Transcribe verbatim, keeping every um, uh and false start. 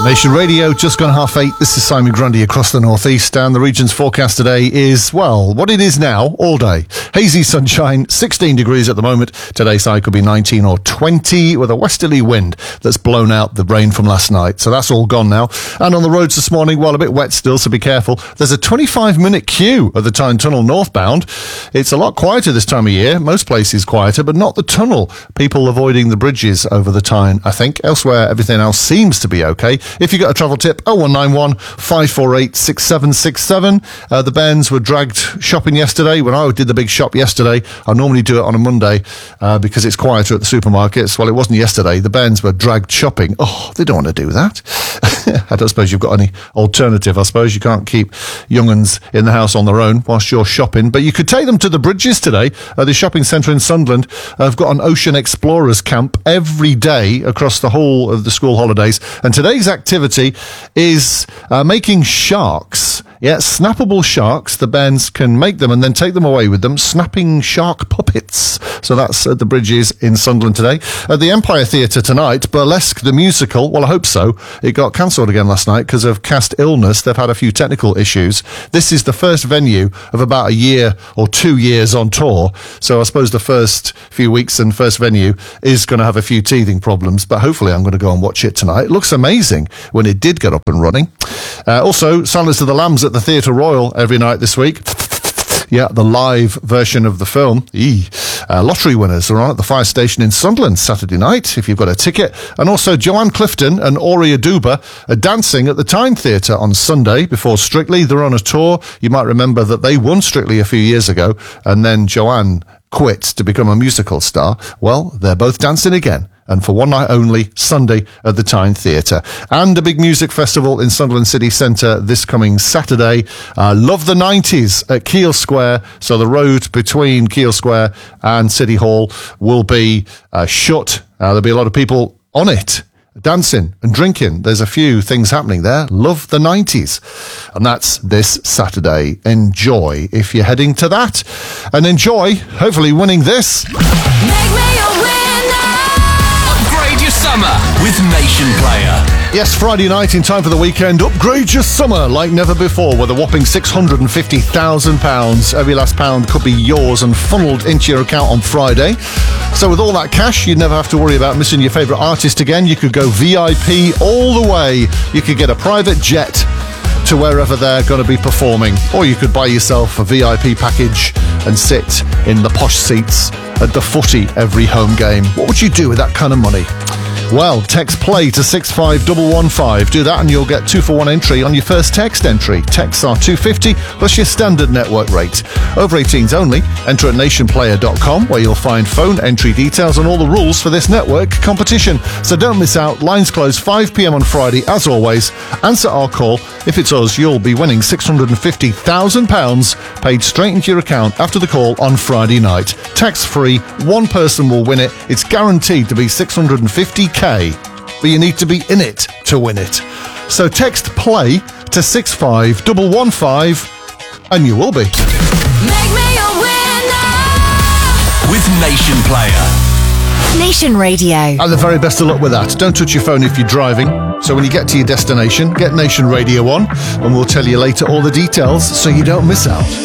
Nation Radio, just gone half eight. This is Simon Grundy across the northeast, and the region's forecast today is, well, what it is now, all day. Hazy sunshine, sixteen degrees at the moment. Today's high could be nineteen or twenty, with a westerly wind that's blown out the rain from last night. So that's all gone now. And on the roads this morning, well, a bit wet still, so be careful. There's a twenty-five minute queue at the Tyne Tunnel northbound. It's a lot quieter this time of year. Most places quieter, but not the tunnel. People avoiding the bridges over the Tyne, I think. Elsewhere, everything else seems to be okay. If you got a travel tip, oh one nine one, five four eight, six seven six seven. Uh, the Bairns were dragged shopping yesterday. When I did the big shop yesterday, I normally do it on a Monday uh, because it's quieter at the supermarkets. Well, it wasn't yesterday. The Bairns were dragged shopping. Oh, they don't want to do that. I don't suppose you've got any alternative. I suppose you can't keep young uns in the house on their own whilst you're shopping. But you could take them to the bridges today. Uh, the shopping centre in Sunderland uh, have got an Ocean Explorers camp every day across the whole of the school holidays. And today's activity is uh, making sharks. Yeah, snappable sharks. The Bairns can make them and then take them away with them. Snapping shark puppets. So that's at the bridges in Sunderland today. At the Empire Theatre tonight, Burlesque the musical. Well, I hope so. It got cancelled again last night because of cast illness. They've had a few technical issues. This is the first venue of about a year or two years on tour. So I suppose the first few weeks and first venue is going to have a few teething problems. But hopefully I'm going to go and watch it tonight. It looks amazing when it did get up and running. Uh, also, Silence of the Lambs at the Theatre Royal every night this week. Yeah, the live version of the film. Eee. Uh, lottery winners are on at the fire station in Sunderland Saturday night, if you've got a ticket. And also Joanne Clifton and Ori Aduba are dancing at the Tyne Theatre on Sunday before Strictly. They're on a tour. You might remember that they won Strictly a few years ago, and then Joanne quit to become a musical star. Well, they're both dancing again. And for one night only, Sunday at the Tyne Theatre. And a big music festival in Sunderland City Centre this coming Saturday. Uh, Love the nineties at Keele Square. So the road between Keele Square and City Hall will be uh, shut. Uh, there'll be a lot of people on it, dancing and drinking. There's a few things happening there. Love the nineties. And that's this Saturday. Enjoy if you're heading to that. And enjoy, hopefully, winning this. Make me a winner! Upgrade your summer with Nation Player. Yes, Friday night in time for the weekend. Upgrade your summer like never before with a whopping six hundred fifty thousand pounds. Every last pound could be yours and funneled into your account on Friday. So with all that cash, you'd never have to worry about missing your favourite artist again. You could go V I P all the way. You could get a private jet to wherever they're going to be performing. Or you could buy yourself a V I P package and sit in the posh seats at the footy every home game. What would you do with that kind of money? Well, text play to six five one one five. Do that and you'll get two for one entry on your first text entry. Texts are two pounds fifty plus your standard network rate. Over eighteens only. Enter at nation player dot com where you'll find phone entry details and all the rules for this network competition. So don't miss out. Lines close five p.m. on Friday as always. Answer our call. If it's us, you'll be winning six hundred fifty thousand pounds paid straight into your account after the call on Friday night. Tax free. One person will win it. It's guaranteed to be six hundred fifty thousand. But you need to be in it to win it. So text play to six five one one five and you will be. Make me a winner with Nation Player. Nation Radio. And the very best of luck with that. Don't touch your phone if you're driving. So when you get to your destination, get Nation Radio on and we'll tell you later all the details so you don't miss out.